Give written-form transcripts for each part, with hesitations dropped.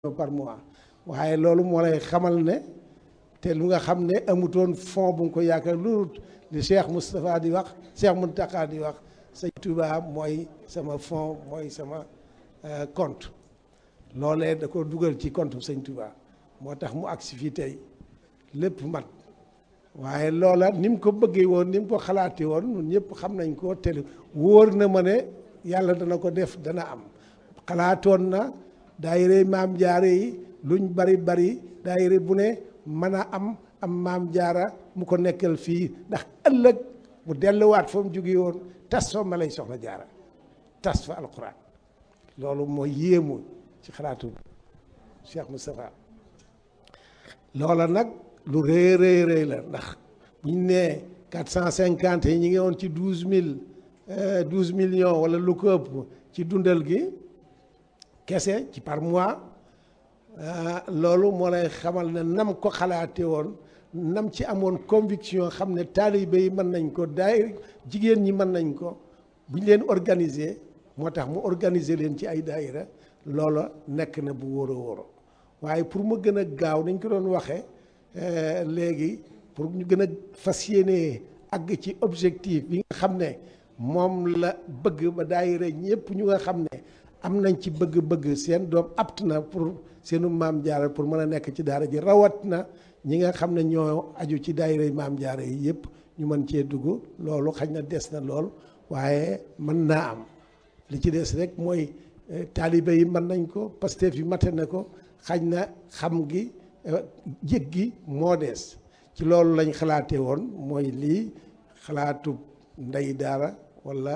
par mois waaye loolu moo lay xamal ne te lu nga xam ne amutoon fond bu nga ko yaakaar lu li Cheikh Moustapha di wax Cheikh Mountakha di wax sëñ Touba mooy sama fond mooy sama compte loolee da ko dugal ci compte sëñ Touba moo tax mu agsi fii tey lépp mat waaye loola ni mu ko bëggee woon ni mu ko xalaatee woon ñun ñëpp xam nañ ko te wóor na ma ne yàlla dana ko def dana am xalaatoon na daayira maam jaara yi luñ bari bari daayira bu ne mën a am maam jaara mu ko nekkal fii ndax ëllëg mu delluwaat fa mu jóge woon tas fa ma lay soxla jaara tas fa alquran loolu mooy yéemu ci xalaatu Cheikh Moustapha loola nag lu rëy rëy la ndax buñ nee 450 yi ñi ngi woon ci 12 millions wala lu ko ëpp ci dundal gi kese ci par mois loolu moo lay xamal ne nam ko xalaate woon nam ci amoon conviction xam ne taalibe yi mën nañ ko daay jigéen ñi mën nañ ko buñ leen organiser moo tax mu organiser leen ci ay daayira loola nekk na bu wóor a wóor waaye pour mu gën a gaaw nañ ko doon waxee léegi pour ñu gën a fas yéene àgg ci objectif bi nga xam ne moom la bëgg ba daayira ñëpp ñu nga xam ne am nañ ci bëgg-bëgg seen doom apt na pour seenu maam jaara pour mën a nekk ci daara ji rawat na ñi nga xam ne ñoo aju ci daayira maam jaara yi yëpp ñu mën cee dugg loolu xañ na des na lool waaye mën naa am li ci des rek mooy taalibe yi mën nañ ko Pastef yi mate na ko xañ na xam gi jég gi moo des ci loolu lañ xalaatee woon mooy lii xalaatu ndey daara walla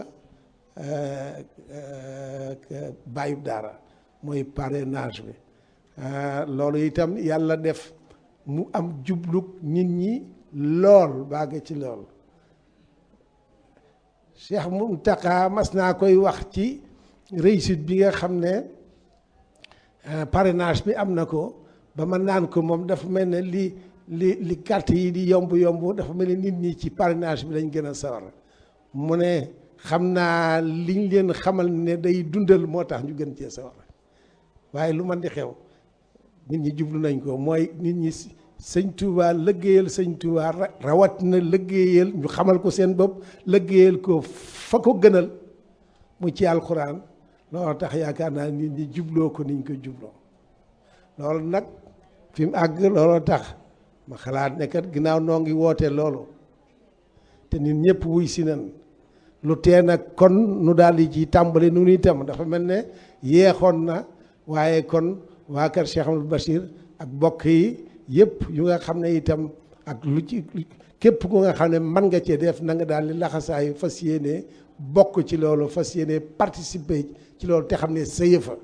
bàyyub daara mooy parrainage bi loolu itam yàlla def mu am jublug nit ñi lool bàgg ci lool Cheikh Mountakha mas naa koy wax ci réussite bi nga xam ne parrainage bi am na ko ba ma naan ko moom dafa mel ne li carte yi di yomb dafa mel ne nit ñi ci parrainage bi lañ gën a sawar mu ne xam naa liñ leen xamal ne day dundal moo tax ñu gën cee sawar waaye lu man di xew nit ñi jublu nañ ko mooy nit ñi sëñ Touba lëggéeyal sëñ Touba rawat na lëggéeyal ñu xamal ko seen bopp lëggéeyal ko fa ko gënal mu ci alxuraan loolu tax yaakaar naa nit ñi jubloo ko niñ ko jubloo loolu nag fi mu àgg looloo tax ma xalaat ne kat ginnaaw noo ngi woote loolu te nit ñëpp wuy si nan lu tee nag kon nu daal di ci tàmbali nu itam dafa mel ne yeexoon na waaye kon waa kër Cheikh Amadou Bachir ak bokk yi yëpp yu nga xam ne itam ak lu ci képp ku nga xam ne mën nga cee def na nga daal di laxasaayu fas yéene bokk ci loolu fas yéene participer ci loolu te xam ne sa yëfa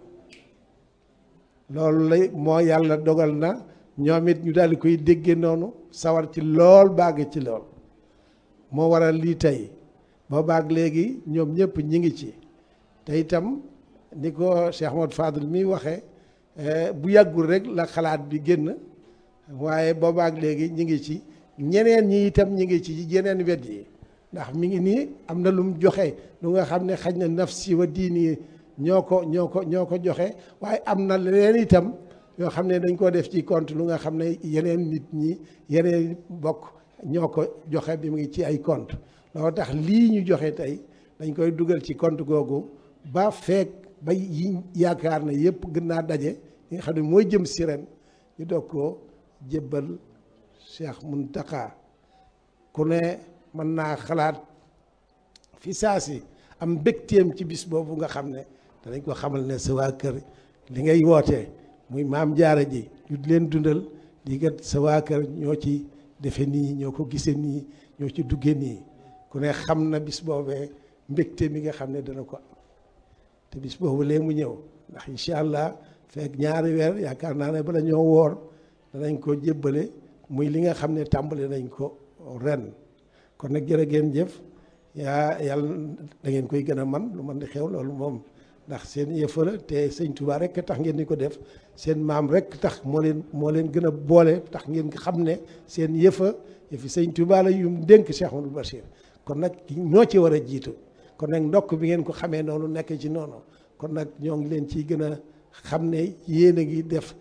loolu lay moo yàlla dogal na ñoom it ñu daal di koy déggee noonu sawar ci lool bàgg ci lool moo waral lii tey boo baag léegi ñoom ñëpp ñi ngi ci te itam ni ko Cheikh Modou Fadel mi waxee bu yàggul rek la xalaat bi génn waaye boobaak léegi ñi ngi ci ñeneen ñi itam ñi ngi ci yeneen wet yi ndax mi ngi nii am na lu mu joxe lu nga xam ne xaj na nafsi wa diini ñoo ko joxe waaye am na leneen itam yoo xam ne dañ koo def ci compte lu nga xam ne yeneen nit ñi yeneen bokk ñoo ko joxe bi mu ngi ci ay compte loolu tax lii ñu joxe tey dañ koy dugal ci compte googu ba feek ba yi yaakaar na yëpp gën naa daje yi nga xam ne mooy jëm si ren ñu doog koo jébbal Cheikh Mountakha ku ne mën naa xalaat fi saa si am mbégteem ci bis boobu nga xam ne danañ ko xamal ne sa waa kër li ngay wootee muy maam jaara ji ñu leen dundal lii kat sa waa kër ñoo ci defe nii ñoo ko gisee nii ñoo ci duggee nii ku ne xam na bis boobee mbégte mi nga xam ne dana ko am te bis boobu lee mu ñëw ndax incha allah fekk ñaari weer yaakaar naa ne bala ñoo woor danañ ko jébbale muy li nga xam ne tàmbali nañ ko ren kon nag jërë ngeen jëf yàlla da ngeen koy gën a man lu man di xew loolu moom ndax seen yëfa la te sëñ Touba rek tax ngeen di ko def seen maam rek tax moo leen gën a boole tax ngeen xam ne seen yëfi sëñ Touba la yum dénk Cheikh Amadou Bachir kon nag ñoo ci war a jiitu kon nag ndokk bi ngeen ko xamee noonu nekk ci noonu kon nag ñoo ngi leen ciy gën a xam ne yéen a ngi def